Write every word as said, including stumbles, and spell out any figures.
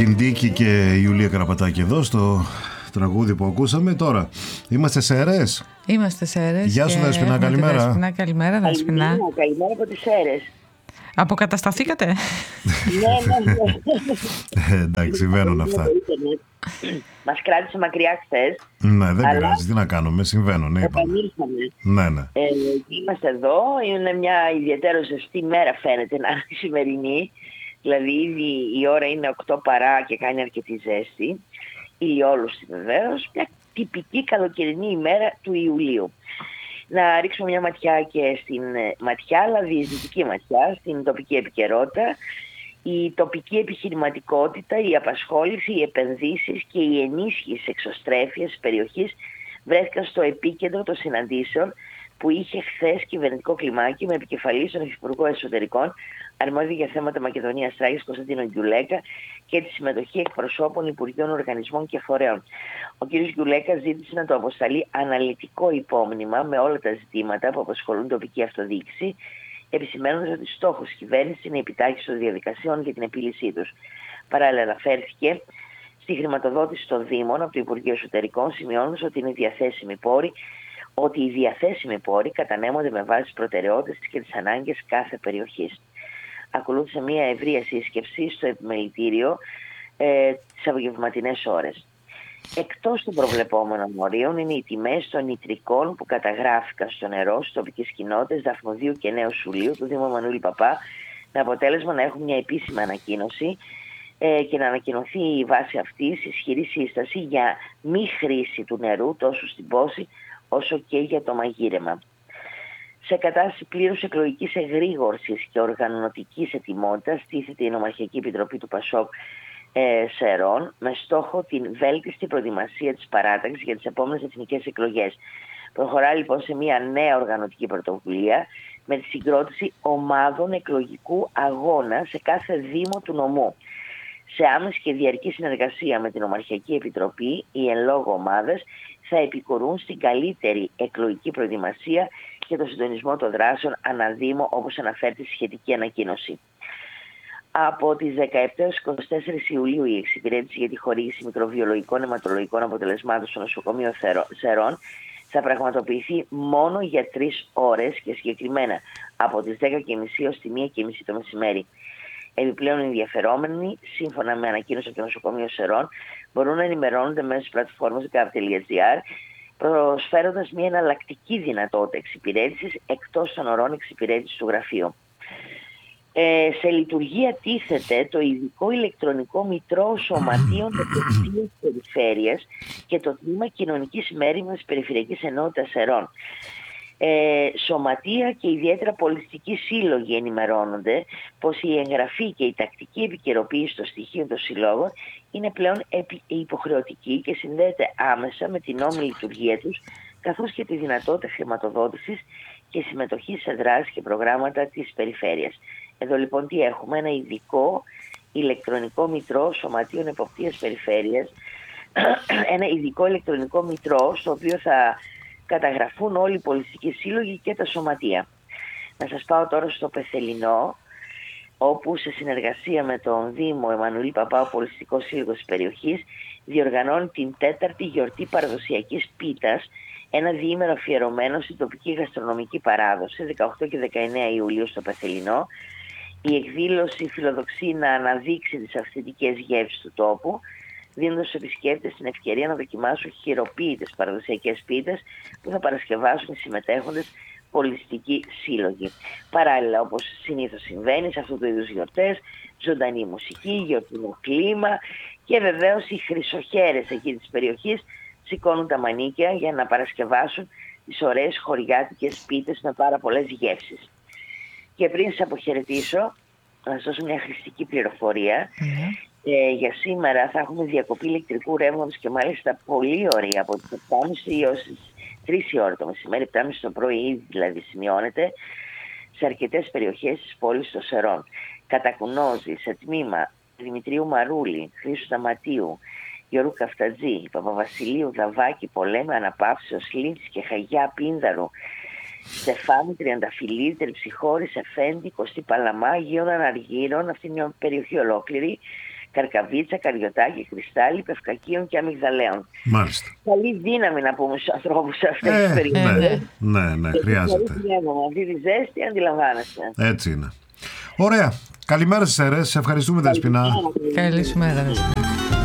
Κιντίκη και η Ιουλία Καραπατάκη εδώ στο τραγούδι που ακούσαμε. Τώρα είμαστε σε Σέρρες. Είμαστε σε Σέρρες. Γεια σου Δεσπινά, καλημέρα. Δεσπινά, καλημέρα Δεσπινά. Καλημέρα, καλημέρα από τις Σέρρες. Αποκατασταθήκατε? Ναι, ναι, ναι. Εντάξει, συμβαίνουν αυτά. Μας κράτησε μακριά χθες. Ναι, δεν αλλά... πειράζει, τι να κάνουμε, συμβαίνουν. Επανήλθαμε. Ναι, ναι. Ε, είμαστε εδώ, είναι μια ιδιαίτερα ζεστή μέρα φαίνεται να είναι η σημερινή. Δηλαδή ήδη η ώρα είναι οκτώ παρά και κάνει αρκετή ζέστη. Ηλιόλουστη βεβαίως, μια τυπική καλοκαιρινή ημέρα του Ιουλίου. Να ρίξουμε μια ματιά και στην ματιά, αλλά διεισδυτική ματιά, στην τοπική επικαιρότητα. Η τοπική επιχειρηματικότητα, η απασχόληση, οι επενδύσεις και η ενίσχυση εξωστρέφειας της περιοχής βρέθηκαν στο επίκεντρο των συναντήσεων που είχε χθες κυβερνητικό κλιμάκι με επικεφαλή στον Υφυπουργό Εσωτερικών, αρμόδιο για θέματα Μακεδονίας Τράκης Κωνσταντίνο Γκιουλέκα, και τη συμμετοχή εκπροσώπων Υπουργείων, Οργανισμών και Φορέων. Ο κ. Γκιουλέκα ζήτησε να το αποσταλεί αναλυτικό υπόμνημα με όλα τα ζητήματα που απασχολούν τοπική αυτοδιοίκηση, επισημαίνοντας ότι στόχος της κυβέρνησης είναι η επιτάχυνση των διαδικασιών για την επίλυσή τους. Παράλληλα, αναφέρθηκε στη χρηματοδότηση των Δήμων από το Υπουργείο Εσωτερικών, σημειώνοντας ότι είναι διαθέσιμοι πόροι, ότι οι διαθέσιμοι πόροι κατανέμονται με βάση τις προτεραιότητες και τις ανάγκες κάθε περιοχής. Ακολούθησε μια ευρεία σύσκεψη στο επιμελητήριο ε, τις απογευματινές ώρες. Εκτός των προβλεπόμενων ορίων είναι οι τιμές των νητρικών που καταγράφηκαν στο νερό στις τοπικές κοινότητες Δαφνοδίου και Νέου Σουλίου του Δήμου Εμμανουήλ Παπά, με αποτέλεσμα να έχουν μια επίσημη ανακοίνωση ε, και να ανακοινωθεί η βάση αυτής ισχυρή σύσταση για μη χρήση του νερού τόσο στην πόση όσο και για το μαγείρεμα. Σε κατάσταση πλήρους εκλογικής εγρήγορσης και οργανωτικής ετοιμότητας στήθεται η Νομαρχιακή Επιτροπή του Πασόκ ε, Σερών με στόχο την βέλτιστη προετοιμασία της παράταξης για τις επόμενες εθνικές εκλογές. Προχωρά λοιπόν σε μια νέα οργανωτική πρωτοβουλία με τη συγκρότηση ομάδων εκλογικού αγώνα σε κάθε δήμο του νομού. Σε άμεση και διαρκή συνεργασία με την Νομαρχιακή Επιτροπή, οι εν λόγω ομάδες θα επικουρούν στην καλύτερη εκλογική προετοιμασία και το συντονισμό των δράσεων αναδήμο, όπως αναφέρεται στη σχετική ανακοίνωση. Από τις δεκαεπτά έως είκοσι τέσσερις Ιουλίου η εξυπηρέτηση για τη χορήγηση μικροβιολογικών αιματολογικών αποτελεσμάτων στο νοσοκομείο Σερών θα πραγματοποιηθεί μόνο για τρεις ώρες και συγκεκριμένα από τις δέκα και μισή έως τη μία και μισή το μεσημέρι. Επιπλέον, οι ενδιαφερόμενοι, σύμφωνα με ανακοίνωση από το νοσοκομείο Σερών, μπορούν να ενημερώνονται μέσω της πλατφόρμας γκάβ τελεία τζι άρ, προσφέροντας μια εναλλακτική δυνατότητα εξυπηρέτησης εκτός των ωρών εξυπηρέτησης του γραφείου. Ε, σε λειτουργία τίθεται το ειδικό ηλεκτρονικό μητρό σωματείων της περιφέρειας και το τμήμα κοινωνικής μέριμνας της Περιφερειακής Ενότητας Σερών. Ε, σωματεία και ιδιαίτερα πολιστικοί σύλλογοι ενημερώνονται πως η εγγραφή και η τακτική επικαιροποίηση των στοιχείων των συλλόγων είναι πλέον υποχρεωτική και συνδέεται άμεσα με την νόμιμη λειτουργία τους, καθώς και τη δυνατότητα χρηματοδότησης και συμμετοχή σε δράσεις και προγράμματα της περιφέρειας. Εδώ λοιπόν τι έχουμε? Ένα ειδικό ηλεκτρονικό μητρό σωματείων εποπτείας περιφέρειας, ένα ειδικό ηλεκτρονικό μητρό στο οποίο θα καταγραφούν όλοι οι πολιστικοί σύλλογοι και τα σωματεία. Να σας πάω τώρα στο Πεθελινό, όπου σε συνεργασία με τον Δήμο Εμμανουήλ Παπά, ο πολιστικός σύλλογος της περιοχής, διοργανώνει την τέταρτη γιορτή παραδοσιακής πίτας, ένα διήμερο αφιερωμένο στην τοπική γαστρονομική παράδοση, δεκαοκτώ και δεκαεννέα Ιουλίου στο Πεθελινό. Η εκδήλωση φιλοδοξεί να αναδείξει τις αυθεντικές γεύσεις του τόπου, δίνοντας στους επισκέπτες την ευκαιρία να δοκιμάσουν χειροποίητες παραδοσιακές πίτες που θα παρασκευάσουν οι συμμετέχοντες πολιστικοί σύλλογοι. Παράλληλα, όπως συνήθως συμβαίνει σε αυτού του είδους γιορτές, ζωντανή μουσική, γιορτινό κλίμα και βεβαίως οι χρυσοχέρες εκεί της περιοχής σηκώνουν τα μανίκια για να παρασκευάσουν τις ωραίες χωριάτικες πίτες με πάρα πολλές γεύσεις. Και πριν σας αποχαιρετήσω, να σας δώσω μια χρηστική πληροφορία. Mm-hmm. Ε, για σήμερα θα έχουμε διακοπή ηλεκτρικού ρεύματος και μάλιστα πολύ ωραία από τις επτά και μισή έως τις τρεις η ώρα το μεσημέρι, επτά και μισή το πρωί ήδη δηλαδή σημειώνεται, σε αρκετές περιοχές της πόλης των Σερών. Κατακουνόζει σε τμήμα Δημητρίου Μαρούλη, Χρήσου Σταματίου, Γιώργου Καφτατζή, Παπαβασιλείου, Δαβάκη, Πολέμε, Αναπαύσεως, Λίντσης και Χαγιά Πίνδαρου, Στεφάνη, Τριανταφυλλίδη, Τερψυχώρης, Εφέντη, Κωστή Παλαμά, Γείων Αναργύρων, αυτή είναι μια περιοχή ολόκληρη, καρκαβίτσα, καριωτάκι, κρυστάλλι, πευκακίων και αμυγδαλαίων. Μάλιστα. Καλή δύναμη να πούμε στους ανθρώπους σε αυτές Ε, τις περιπτώσεις. ναι, ναι, ναι, χρειάζεται. Αυτή τη ζέστη αντιλαμβάνεστε. Έτσι είναι. Ωραία. Καλημέρα στις αίρες. Σε ευχαριστούμε, Δεσπινά. Καλή σου μέρα, Δεσπινά.